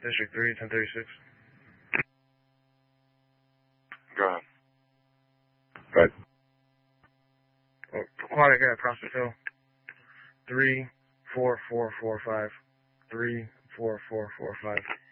District 3, 1036. Go ahead. But Aquatic at Prospect Hill. 34445. 34445.